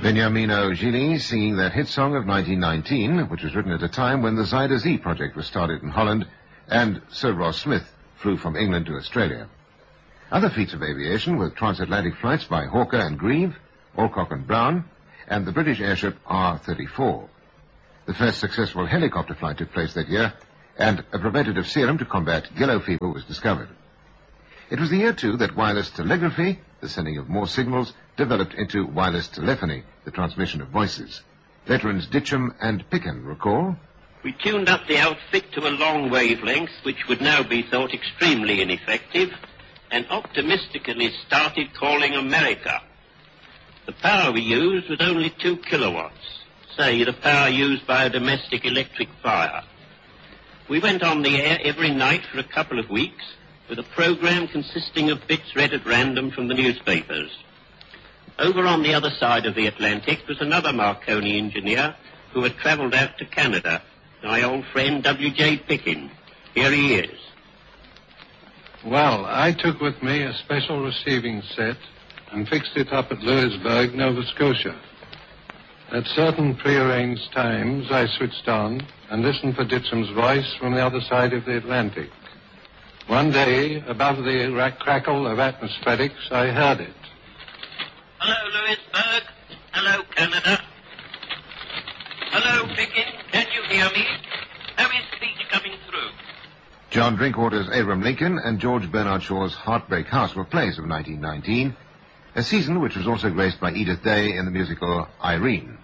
Beniamino Gili singing that hit song of 1919, which was written at a time when the Zyder Z project was started in Holland, and Sir Ross Smith flew from England to Australia. Other feats of aviation were transatlantic flights by Hawker and Grieve, Alcock and Brown, and the British airship R-34. The first successful helicopter flight took place that year, and a preventative serum to combat yellow fever was discovered. It was the year, too, that wireless telegraphy, the sending of more signals, developed into wireless telephony, the transmission of voices. Veterans Ditcham and Picken recall. We tuned up the outfit to a long wavelength, which would now be thought extremely ineffective, and optimistically started calling America. The power we used was only 2 kilowatts, say the power used by a domestic electric fire. We went on the air every night for a couple of weeks, with a program consisting of bits read at random from the newspapers. Over on the other side of the Atlantic was another Marconi engineer who had travelled out to Canada, my old friend W.J. Picken. Here he is. Well, I took with me a special receiving set and fixed it up at Louisburg, Nova Scotia. At certain prearranged times, I switched on and listened for Ditcham's voice from the other side of the Atlantic. One day, above the crackle of atmospherics, I heard it. Hello, Louisburg. Hello, Canada. Hello, Picken. Can you hear me? How is speech coming through? John Drinkwater's Abraham Lincoln and George Bernard Shaw's Heartbreak House were plays of 1919, a season which was also graced by Edith Day in the musical Irene.